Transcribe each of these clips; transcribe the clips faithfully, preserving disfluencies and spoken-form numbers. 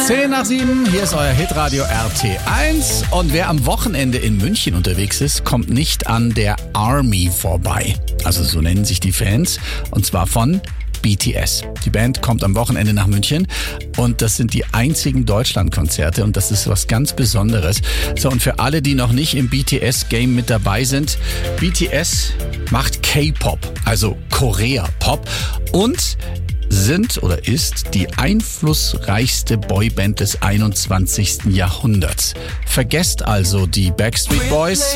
zehn nach sieben, hier ist euer Hitradio R T eins. Und wer am Wochenende in München unterwegs ist, kommt nicht an der Army vorbei. Also so nennen sich die Fans. Und zwar von B T S. Die Band kommt am Wochenende nach München und das sind die einzigen Deutschlandkonzerte und das ist was ganz Besonderes. So, und für alle, die noch nicht im B T S-Game mit dabei sind, B T S macht K-Pop, also Korea-Pop und sind oder ist die einflussreichste Boyband des einundzwanzigsten Jahrhunderts. Vergesst also die Backstreet Boys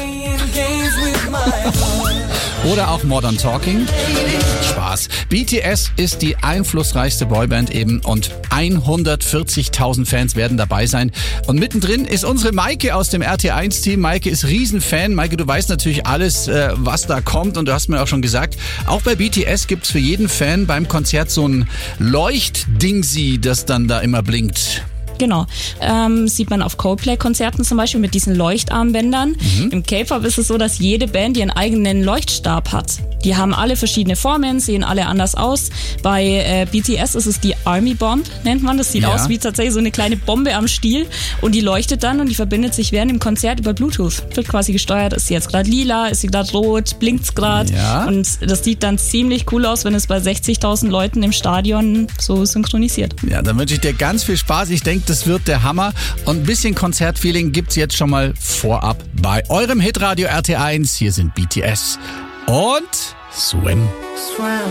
oder auch Modern Talking. Spaß. B T S ist die einflussreichste Boyband eben und hundertvierzigtausend Fans werden dabei sein. Und mittendrin ist unsere Maike aus dem R T eins Team. Maike ist Riesenfan. Maike, du weißt natürlich alles, was da kommt und du hast mir auch schon gesagt, auch bei B T S gibt's für jeden Fan beim Konzert so ein Leuchtdingsi, das dann da immer blinkt. Genau, ähm, sieht man auf Coldplay-Konzerten zum Beispiel mit diesen Leuchtarmbändern. Mhm. Im K-Pop ist es so, dass jede Band ihren eigenen Leuchtstab hat. Die haben alle verschiedene Formen, sehen alle anders aus. Bei äh, B T S ist es die Army Bomb, nennt man. Das sieht ja aus wie tatsächlich so eine kleine Bombe am Stiel und die leuchtet dann und die verbindet sich während dem Konzert über Bluetooth. Wird quasi gesteuert, ist sie jetzt gerade lila, ist sie gerade rot, blinkt's gerade ja. Und das sieht dann ziemlich cool aus, wenn es bei sechzigtausend Leuten im Stadion so synchronisiert. Ja, dann wünsche ich dir ganz viel Spaß. Ich denke, das wird der Hammer. Und ein bisschen Konzertfeeling gibt's jetzt schon mal vorab bei eurem Hitradio R T eins. Hier sind B T S und Swim. Swim.